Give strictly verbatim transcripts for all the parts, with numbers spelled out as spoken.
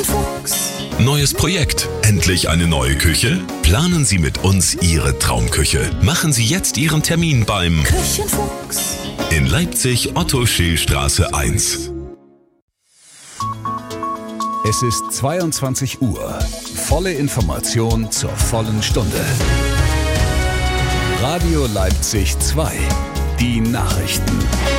Küchenfuchs. Neues Projekt. Endlich eine neue Küche? Planen Sie mit uns Ihre Traumküche. Machen Sie jetzt Ihren Termin beim Küchenfuchs. in Leipzig Otto-Scheel-Straße eins. Es ist zweiundzwanzig Uhr. Volle Information zur vollen Stunde. Radio Leipzig zwei. Die Nachrichten.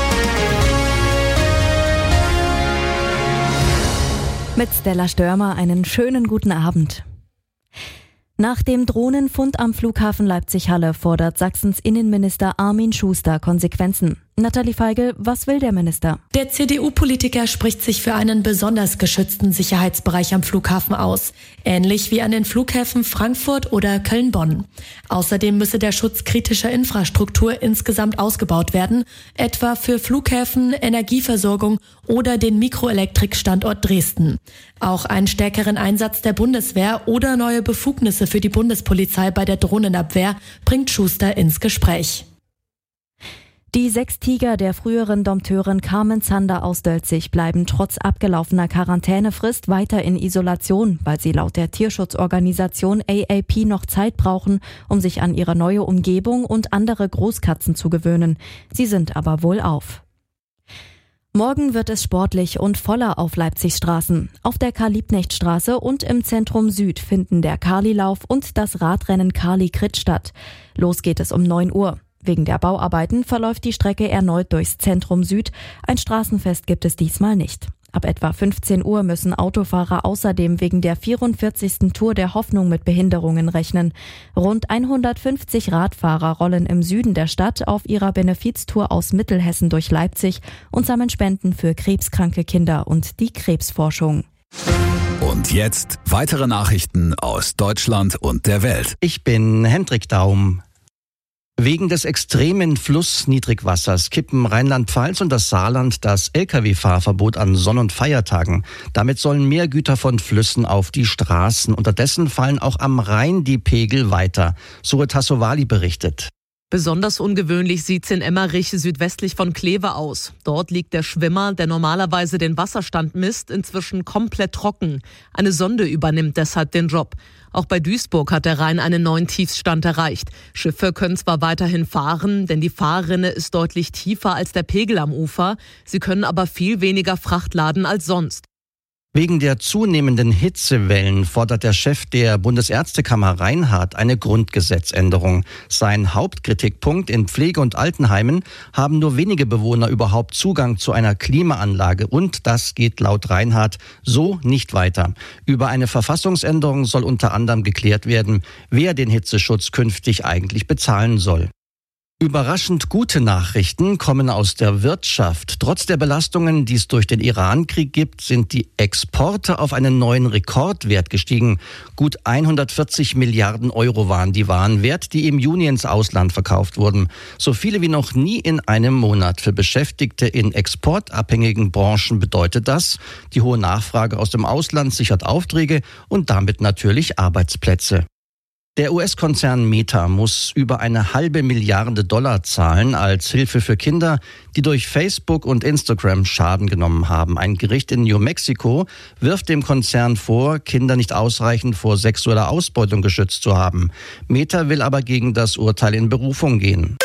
Mit Stella Störmer einen schönen guten Abend. Nach dem Drohnenfund am Flughafen Leipzig-Halle fordert Sachsens Innenminister Armin Schuster Konsequenzen. Nathalie Feigl, was will der Minister? Der C D U-Politiker spricht sich für einen besonders geschützten Sicherheitsbereich am Flughafen aus. Ähnlich wie an den Flughäfen Frankfurt oder Köln-Bonn. Außerdem müsse der Schutz kritischer Infrastruktur insgesamt ausgebaut werden, etwa für Flughäfen, Energieversorgung oder den Mikroelektrik-Standort Dresden. Auch einen stärkeren Einsatz der Bundeswehr oder neue Befugnisse für die Bundespolizei bei der Drohnenabwehr bringt Schuster ins Gespräch. Die sechs Tiger der früheren Dompteurin Carmen Zander aus Dölzig bleiben trotz abgelaufener Quarantänefrist weiter in Isolation, weil sie laut der Tierschutzorganisation A A P noch Zeit brauchen, um sich an ihre neue Umgebung und andere Großkatzen zu gewöhnen. Sie sind aber wohlauf. Morgen wird es sportlich und voller auf Leipzigs Straßen. Auf der Karl-Liebknecht-Straße und im Zentrum Süd finden der Karli-Lauf und das Radrennen Karli-Crit statt. Los geht es um neun Uhr. Wegen der Bauarbeiten verläuft die Strecke erneut durchs Zentrum Süd. Ein Straßenfest gibt es diesmal nicht. Ab etwa fünfzehn Uhr müssen Autofahrer außerdem wegen der vierundvierzigsten Tour der Hoffnung mit Behinderungen rechnen. Rund hundertfünfzig Radfahrer rollen im Süden der Stadt auf ihrer Benefiztour aus Mittelhessen durch Leipzig und sammeln Spenden für krebskranke Kinder und die Krebsforschung. Und jetzt weitere Nachrichten aus Deutschland und der Welt. Ich bin Hendrik Daum. Wegen des extremen Flussniedrigwassers kippen Rheinland-Pfalz und das Saarland das L K W-Fahrverbot an Sonn- und Feiertagen. Damit sollen mehr Güter von Flüssen auf die Straßen. Unterdessen fallen auch am Rhein die Pegel weiter. Surya Tassovali berichtet. Besonders ungewöhnlich sieht's in Emmerich südwestlich von Kleve aus. Dort liegt der Schwimmer, der normalerweise den Wasserstand misst, inzwischen komplett trocken. Eine Sonde übernimmt deshalb den Job. Auch bei Duisburg hat der Rhein einen neuen Tiefstand erreicht. Schiffe können zwar weiterhin fahren, denn die Fahrrinne ist deutlich tiefer als der Pegel am Ufer. Sie können aber viel weniger Fracht laden als sonst. Wegen der zunehmenden Hitzewellen fordert der Chef der Bundesärztekammer Reinhardt eine Grundgesetzänderung. Sein Hauptkritikpunkt: in Pflege- und Altenheimen haben nur wenige Bewohner überhaupt Zugang zu einer Klimaanlage und das geht laut Reinhardt so nicht weiter. Über eine Verfassungsänderung soll unter anderem geklärt werden, wer den Hitzeschutz künftig eigentlich bezahlen soll. Überraschend gute Nachrichten kommen aus der Wirtschaft. Trotz der Belastungen, die es durch den Iran-Krieg gibt, sind die Exporte auf einen neuen Rekordwert gestiegen. Gut hundertvierzig Milliarden Euro waren die Warenwert, die im Juni ins Ausland verkauft wurden. So viele wie noch nie in einem Monat. Für Beschäftigte in exportabhängigen Branchen bedeutet das, die hohe Nachfrage aus dem Ausland sichert Aufträge und damit natürlich Arbeitsplätze. Der U S-Konzern Meta muss über eine halbe Milliarde Dollar zahlen als Hilfe für Kinder, die durch Facebook und Instagram Schaden genommen haben. Ein Gericht in New Mexico wirft dem Konzern vor, Kinder nicht ausreichend vor sexueller Ausbeutung geschützt zu haben. Meta will aber gegen das Urteil in Berufung gehen.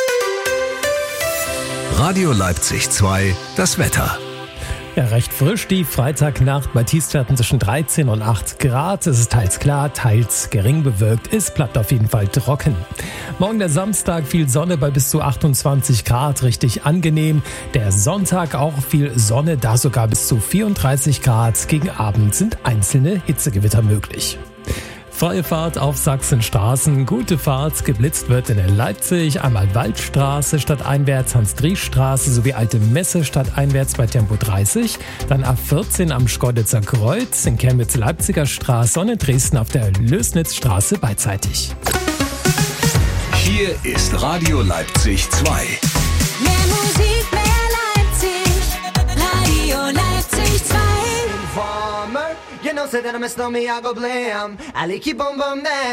Radio Leipzig zwei, das Wetter. Ja, recht frisch die Freitagnacht bei Tiefstwerten zwischen dreizehn und acht Grad. Es ist teils klar, teils gering bewölkt. Es bleibt auf jeden Fall trocken. Morgen der Samstag, viel Sonne bei bis zu achtundzwanzig Grad, richtig angenehm. Der Sonntag auch viel Sonne, da sogar bis zu vierunddreißig Grad. Gegen Abend sind einzelne Hitzegewitter möglich. Freie Fahrt auf Sachsenstraßen, gute Fahrt, geblitzt wird in Leipzig, einmal Waldstraße stadteinwärts, Hans-Driesch-Straße sowie Alte Messe stadteinwärts bei Tempo dreißig, dann A vierzehn am Schkeuditzer Kreuz, in Chemnitz Leipziger Straße und in Dresden auf der Lößnitzstraße beidseitig. Hier ist Radio Leipzig zwei. Mehr Musik, mehr Leipzig. Radio Leipzig zwei. You know, say that I miss me, I go blam. I like keep on bum